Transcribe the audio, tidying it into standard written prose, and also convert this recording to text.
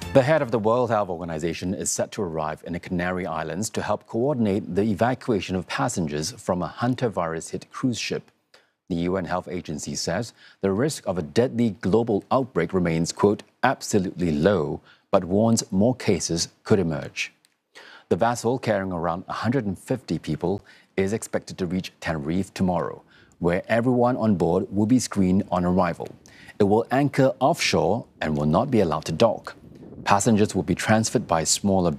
The head of the World Health Organization is set to arrive in the Canary Islands to help coordinate the evacuation of passengers from a hantavirus-hit cruise ship. The UN Health Agency says the risk of a deadly global outbreak remains, quote, absolutely low, but warns more cases could emerge. The vessel, carrying around 150 people, is expected to reach Tenerife tomorrow, where everyone on board will be screened on arrival. It will anchor offshore and will not be allowed to dock. Passengers will be transferred by smaller